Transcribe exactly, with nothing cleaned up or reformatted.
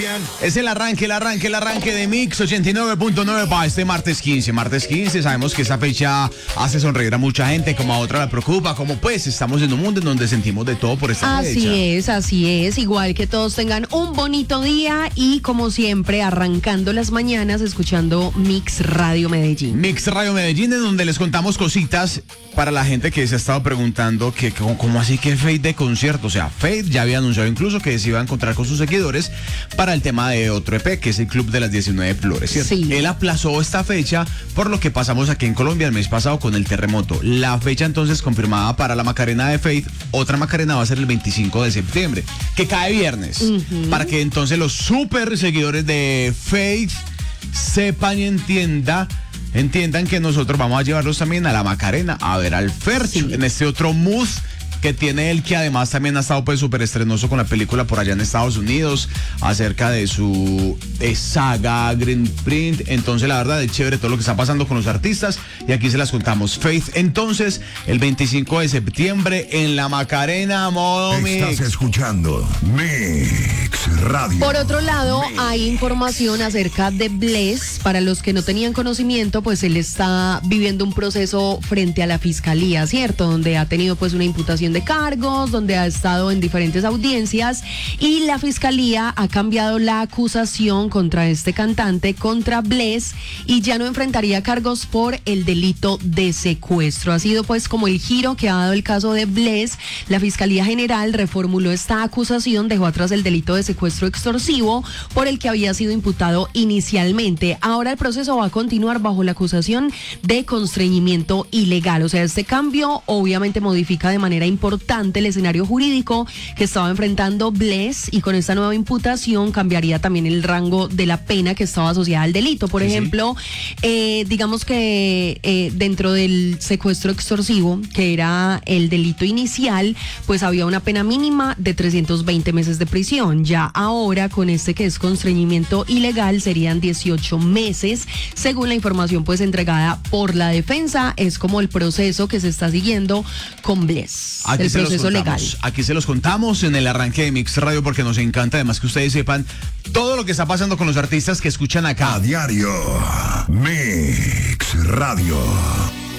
Es el arranque, el arranque, el arranque de Mix ochenta y nueve punto nueve para este martes quince. Martes quince, sabemos que esta fecha hace sonreír a mucha gente, como a otra la preocupa, como pues estamos en un mundo en donde sentimos de todo por esta así fecha. Así es, así es. Igual que todos tengan un bonito día y como siempre arrancando las mañanas escuchando Mix Radio Medellín. Mix Radio Medellín, en donde les contamos cositas para la gente que se ha estado preguntando que cómo, cómo así que Feid de concierto. O sea, Feid ya había anunciado incluso que se iba a encontrar con sus seguidores para el tema de otro E P, que es el Club de las diecinueve Flores, ¿cierto? Sí. Él aplazó esta fecha por lo que pasamos aquí en Colombia el mes pasado con el terremoto. La fecha entonces confirmada para la Macarena de Feid, otra Macarena va a ser el veinticinco de septiembre, que cae viernes, uh-huh. para que entonces los super seguidores de Feid sepan y entiendan Entiendan que nosotros vamos a llevarlos también a la Macarena a ver al Fercho, sí. en este otro mood que tiene él, que además también ha estado pues súper estrenoso con la película por allá en Estados Unidos acerca de su de saga Green Print. Entonces la verdad es chévere todo lo que está pasando con los artistas y aquí se las contamos. Faith entonces el veinticinco de septiembre en la Macarena, modo Mix. Estás escuchando Mix Radio. Por otro lado, Mix. Hay información acerca de Bless. Para los que no tenían conocimiento, pues él está viviendo un proceso frente a la fiscalía, ¿cierto? Donde ha tenido pues una imputación de cargos, donde ha estado en diferentes audiencias y la fiscalía ha cambiado la acusación contra este cantante, contra Bless, y ya no enfrentaría cargos por el delito de secuestro. Ha sido pues como el giro que ha dado el caso de Bless. La Fiscalía General reformuló esta acusación, dejó atrás el delito de secuestro extorsivo por el que había sido imputado inicialmente. Ahora el proceso va a continuar bajo la acusación de constreñimiento ilegal. O sea, este cambio obviamente modifica de manera importante importante el escenario jurídico que estaba enfrentando Bless, y con esta nueva imputación cambiaría también el rango de la pena que estaba asociada al delito. Por sí, ejemplo, sí. eh, digamos que eh, dentro del secuestro extorsivo, que era el delito inicial, pues había una pena mínima de trescientos veinte meses de prisión. Ya ahora con este que es constreñimiento ilegal serían dieciocho meses, según la información pues entregada por la defensa. Es como el proceso que se está siguiendo con Bless. Aquí el se proceso los contamos, legal. Aquí se los contamos en el arranque de Mix Radio porque nos encanta además que ustedes sepan todo lo que está pasando con los artistas que escuchan acá. A diario, Mix Radio.